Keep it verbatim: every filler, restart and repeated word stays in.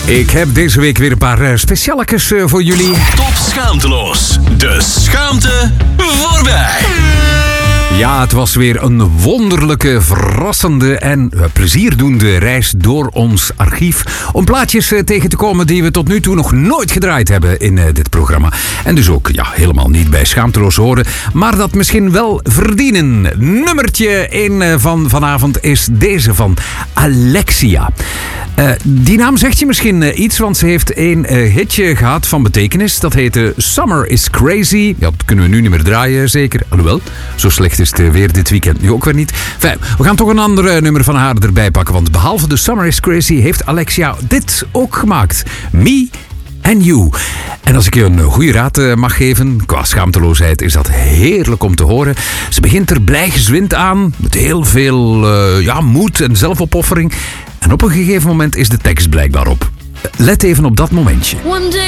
Ik heb deze week weer een paar uh, specialetjes uh, voor jullie. Top schaamteloos. De schaamte voorbij. Ja, het was weer een wonderlijke, verrassende en uh, plezierdoende reis door ons archief. Om plaatjes uh, tegen te komen die we tot nu toe nog nooit gedraaid hebben in uh, dit programma. En dus ook ja, helemaal niet bij Schaamteloos horen, maar dat misschien wel verdienen. Nummertje één uh, van vanavond is deze van Alexia. Uh, die naam zegt je misschien uh, iets, want ze heeft een uh, hitje gehad van betekenis. Dat heette Summer is Crazy. Ja, dat kunnen we nu niet meer draaien, zeker. Alhoewel, zo slecht is het weer dit weekend nu ook weer niet. Enfin, we gaan toch een ander uh, nummer van haar erbij pakken, want behalve de Summer is Crazy heeft Alexia dit ook gemaakt. Me and You. En als ik je een goede raad uh, mag geven, qua schaamteloosheid is dat heerlijk om te horen. Ze begint er blijgezwind aan, met heel veel uh, ja, moed en zelfopoffering. En op een gegeven moment is de tekst blijkbaar op. Let even op dat momentje.